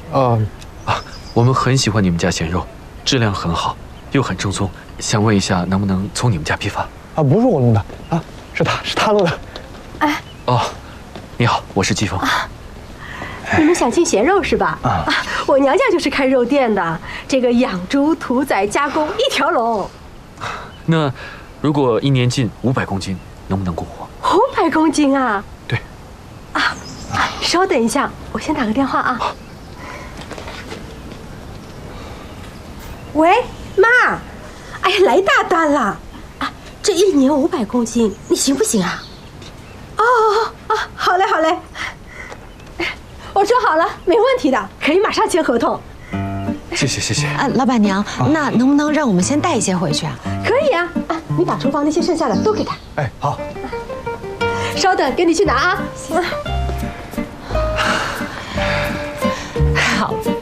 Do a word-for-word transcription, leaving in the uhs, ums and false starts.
哦， 啊，我们很喜欢你们家咸肉，质量很好，又很正宗，想问一下，能不能从你们家批发？ 啊，不是我弄的啊，是他是他弄的。 哎， 哦，你好，我是季风。 啊，你们想进咸肉是吧？啊，啊我娘家就是开肉店的，这个养猪、屠宰、加工一条龙。 那如果一年进五百公斤，能不能过活？ 五百公斤啊？ 对。 啊，稍等一下，我先打个电话啊。喂，妈，哎呀，来大单了啊！这一年五百公斤，你行不行啊？哦哦哦，好嘞好嘞，我说好了，没问题的，可以马上签合同。 谢谢谢谢。 啊，老板娘，那能不能让我们先带一些回去啊？ 可以啊，啊，你把厨房那些剩下的都给他。 哎，好。 稍等，给你去拿啊。 好。